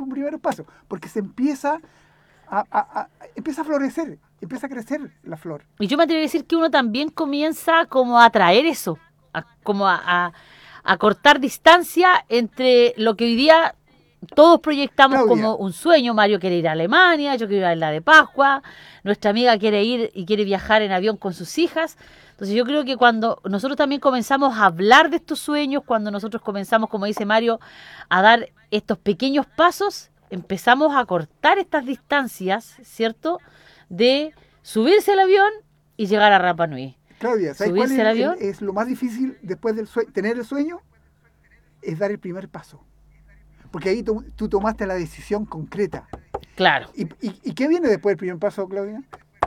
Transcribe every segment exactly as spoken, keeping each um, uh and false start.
un primer paso, porque se empieza a, a, a, empieza a florecer, empieza a crecer la flor. Y yo me atrevo a decir que uno también comienza como a atraer eso, a, como a, a, a cortar distancia entre lo que hoy día todos proyectamos Claudia, como un sueño. Mario quiere ir a Alemania, yo quiero ir a la de Pascua, nuestra amiga quiere ir y quiere viajar en avión con sus hijas. Entonces yo creo que cuando nosotros también comenzamos a hablar de estos sueños, cuando nosotros comenzamos, como dice Mario, a dar estos pequeños pasos, empezamos a cortar estas distancias, ¿cierto?, de subirse al avión y llegar a Rapa Nui. Claudia, ¿sabes Subirse cuál es, al avión? el, es lo más difícil después del sueño, tener el sueño? Es dar el primer paso. Porque ahí tú, tú tomaste la decisión concreta. Claro. ¿Y, y, ¿Y qué viene después del primer paso, Claudia?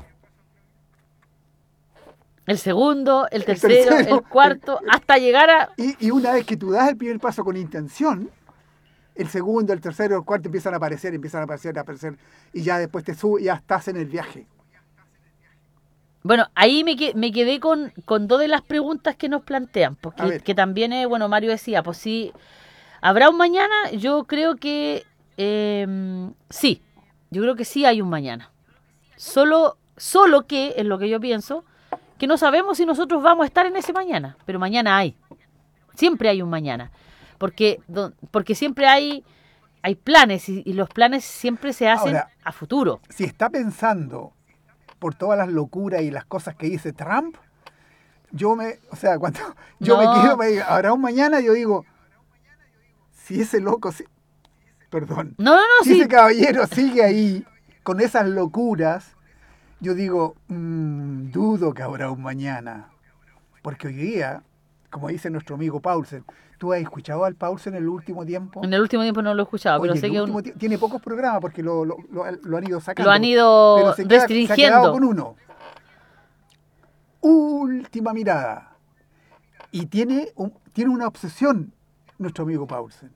El segundo, el tercero, el, tercero, el cuarto, el, hasta llegar a... Y, y una vez que tú das el primer paso con intención, el segundo, el tercero, el cuarto empiezan a aparecer, empiezan a aparecer, a aparecer, y ya después te subes, ya estás en el viaje. Bueno, ahí me, que, me quedé con, con dos de las preguntas que nos plantean, porque que también, es, bueno, Mario decía, pues sí, ¿habrá un mañana? Yo creo que eh, sí, yo creo que sí hay un mañana. Solo, solo que, es lo que yo pienso, que no sabemos si nosotros vamos a estar en ese mañana, pero mañana hay. Siempre hay un mañana. Porque, porque siempre hay, hay planes y, y los planes siempre se hacen Ahora, a futuro. Si está pensando por todas las locuras y las cosas que dice Trump, yo me, o sea, cuando yo no. me quedo, me digo, habrá un mañana, yo digo, si ese loco, si, perdón, no, no, no, si sí. ese caballero sigue ahí con esas locuras, yo digo, mmm, dudo que habrá un mañana. Porque hoy día, como dice nuestro amigo Paulsen, ¿tú has escuchado al Paulsen en el último tiempo? En el último tiempo no lo he escuchado, Oye, pero sé que un... tiempo, tiene pocos programas porque lo, lo, lo, lo han ido sacando. Lo han ido pero se restringiendo. Queda, se ha quedado con uno. Última mirada. Y tiene, un, tiene una obsesión nuestro amigo Paulsen,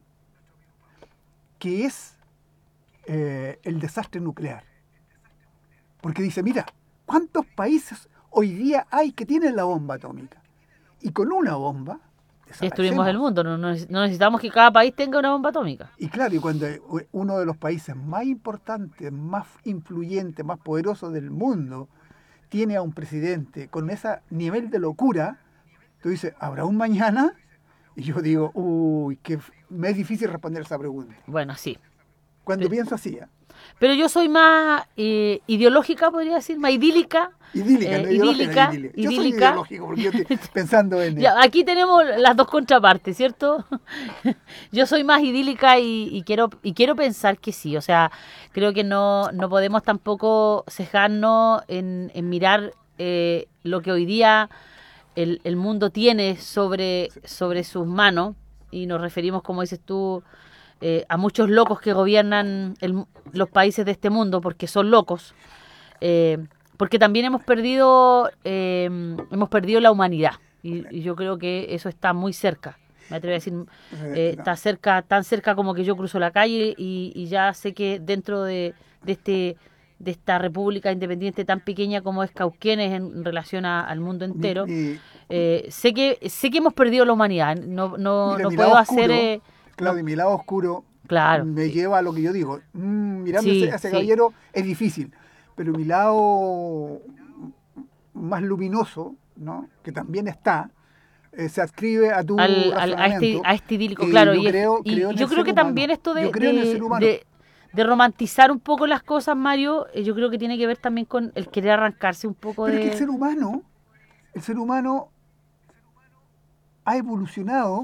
que es eh, el desastre nuclear. Porque dice, mira, ¿cuántos países hoy día hay que tienen la bomba atómica? Y con una bomba destruimos el mundo, no, no necesitamos que cada país tenga una bomba atómica. Y claro, y cuando uno de los países más importantes, más influyentes, más poderosos del mundo tiene a un presidente con ese nivel de locura, tú dices, ¿habrá un mañana? Y yo digo, uy, que me es difícil responder esa pregunta. Bueno, sí. Cuando Pero... pienso así, ¿eh? Pero yo soy más eh, ideológica, podría decir, más idílica. Idílica, eh, no idílica, idílica. Yo idílica. soy ideológico porque yo estoy pensando en... ya, aquí tenemos las dos contrapartes, ¿cierto? Yo soy más idílica y, y quiero y quiero pensar que sí. O sea, creo que no, no podemos tampoco cejarnos en, en mirar eh, lo que hoy día el, el mundo tiene sobre, sobre sus manos. Y nos referimos, como dices tú, Eh, a muchos locos que gobiernan el, los países de este mundo, porque son locos, eh, porque también hemos perdido eh, hemos perdido la humanidad y, y yo creo que eso está muy cerca, me atrevo a decir, eh, está cerca, tan cerca como que yo cruzo la calle y, y ya sé que dentro de, de este de esta república independiente tan pequeña como es Cauquenes en, en relación a, al mundo entero, eh, sé que sé que hemos perdido la humanidad, no no, Mira, no puedo hacer eh, Claro, de mi lado oscuro claro, me sí. lleva a lo que yo digo. Mm, mirando sí, ese, a ese sí. caballero es difícil, pero mi lado más luminoso, ¿no?, que también está, eh, se adscribe a tu al, al, a, este, a este idílico, eh, claro. Yo y creo, y, creo y yo creo que humano. también esto de, yo creo de, en el ser humano. de, de romantizar un poco las cosas, Mario, eh, yo creo que tiene que ver también con el querer arrancarse un poco pero de... es que el ser humano, el ser humano ha evolucionado...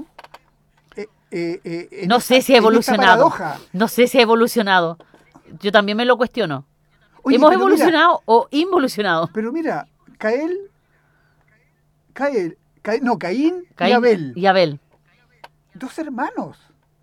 Eh, eh, no esta, sé si ha evolucionado. No sé si ha evolucionado. Yo también me lo cuestiono. Oye, ¿hemos evolucionado mira, o involucionado? Pero mira, Cael, Cael, Cael no, Caín, Caín y Abel. Y Abel. Dos hermanos.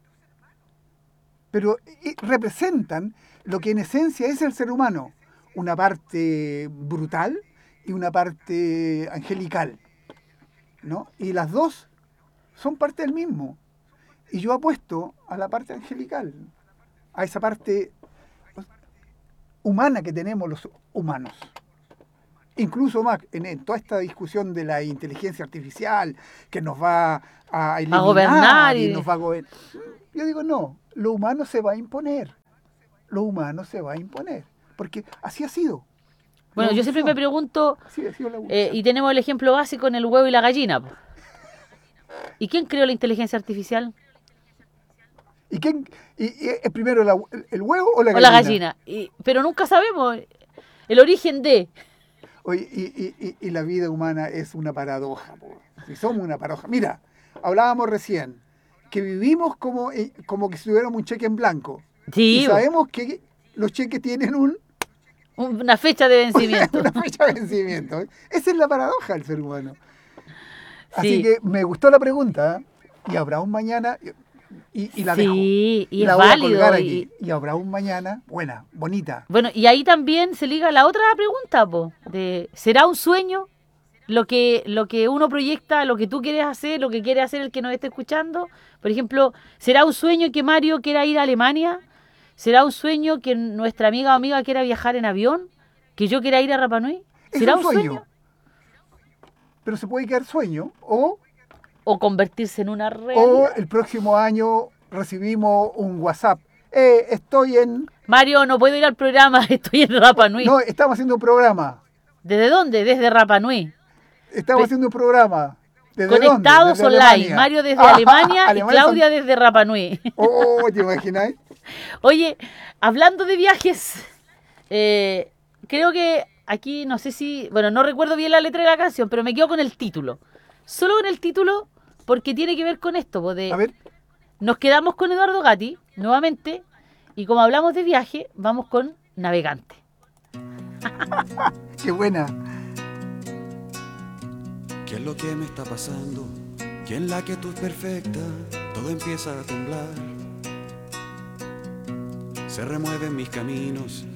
Pero eh, representan lo que en esencia es el ser humano. Una parte brutal y una parte angelical, ¿no? Y las dos son parte del mismo. Y yo apuesto a la parte angelical, a esa parte humana que tenemos los humanos. Incluso más en, en toda esta discusión de la inteligencia artificial que nos va a eliminar a gobernar y y... nos va a gobernar. Yo digo, no, lo humano se va a imponer. lo humano se va a imponer, porque así ha sido. Bueno, La yo siempre me evolución. pregunto, Así ha sido la eh, evolución. y tenemos el ejemplo básico en el huevo y la gallina, po. ¿Y quién creó la inteligencia artificial? ¿Y quién? ¿Y, y es primero la- el huevo o la O gallina? la gallina. Y, pero nunca sabemos el origen de... Oye, y, y- y- y la vida humana es una paradoja, po. Si somos una paradoja. Mira, hablábamos recién que vivimos como, eh, como que si tuviéramos un cheque en blanco. Sí, Y po, sabemos que los cheques tienen un, una fecha de vencimiento. una fecha de vencimiento. Esa es la paradoja del ser humano. Así Sí, que me gustó la pregunta, ¿eh? Y habrá un mañana, y, y la dejo. sí, y es La voy a colgar válido. aquí. Y, Y habrá un mañana, buena, bonita. bueno, y ahí también se liga la otra pregunta, po, de ¿será un sueño lo que, lo que uno proyecta, lo que tú quieres hacer, lo que quiere hacer el que nos esté escuchando? Por ejemplo, ¿será un sueño que Mario quiera ir a Alemania? ¿Será un sueño que nuestra amiga o amiga quiera viajar en avión? ¿Que yo quiera ir a Rapa Nui? Es ¿Será un un sueño. sueño? Pero se puede quedar sueño, o ¿O convertirse en una O realidad? el próximo año recibimos un WhatsApp. Eh, estoy en... Mario, no puedo ir al programa, estoy en Rapa Nui. No, estamos haciendo un programa. ¿Desde dónde? Desde Rapa Nui. Estamos Pe- haciendo un programa. ¿Desde Conectados dónde? Desde online. Alemania. Mario desde Ah, Alemania y Alemania Claudia son- desde Rapa Nui. Oh, ¿te imagináis? Oye, hablando de viajes, eh, creo que aquí no sé si, bueno, no recuerdo bien la letra de la canción, pero me quedo con el título. Solo con el título porque tiene que ver con esto, po, de A ver, nos quedamos con Eduardo Gatti nuevamente y como hablamos de viaje, vamos con Navegante. qué buena. ¿Qué es lo que me está pasando? Que en la quietud perfecta todo empieza a temblar. Se remueven mis caminos